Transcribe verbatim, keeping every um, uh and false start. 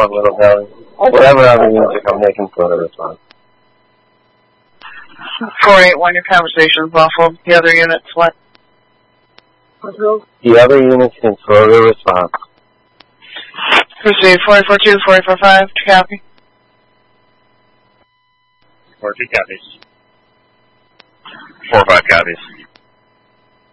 wrong, Little Valley. Whatever other units are coming, they can float a response. four eight one, your conversation is muffled. The other units, what? The other units can float a response. Proceed, four eight four two, four eight four five, to copy. four two copies. four five copies.